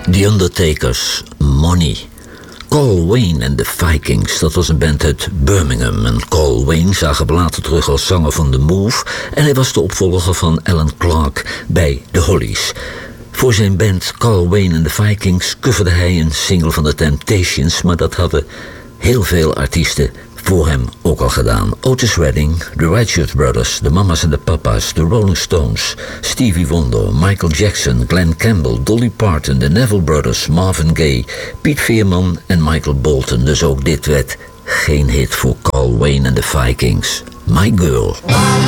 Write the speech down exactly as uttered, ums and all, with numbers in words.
The Undertakers, Money. Carl Wayne en de Vikings, dat was een band uit Birmingham. En Carl Wayne zagen we later terug als zanger van The Move. En hij was de opvolger van Alan Clark bij The Hollies. Voor zijn band Carl Wayne en de Vikings coverde hij een single van The Temptations. Maar dat hadden heel veel artiesten voor hem ook al gedaan. Otis Redding, The Righteous Brothers, The Mamas and the Papas, The Rolling Stones, Stevie Wonder, Michael Jackson, Glenn Campbell, Dolly Parton, The Neville Brothers, Marvin Gaye, Piet Veerman en Michael Bolton. Dus ook dit werd geen hit voor Carl Wayne en de Vikings. My Girl.